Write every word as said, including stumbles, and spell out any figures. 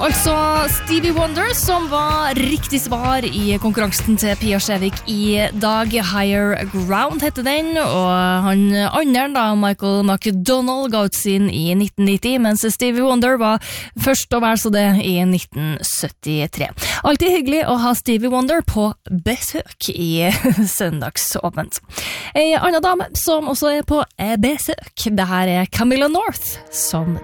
Altså Stevie Wonder som var riktig svar i konkurransen til Pia Skjevik i dag. Higher Ground heter den, og han andre da, Michael McDonald, ga ut sin i nitten nitti, mens Stevie Wonder var først å være så det i nitten syttitre. Alltid hyggelig å ha Stevie Wonder på besøk i Søndagsåpent. En annen dame som også er på besøk, det her er Camilla North som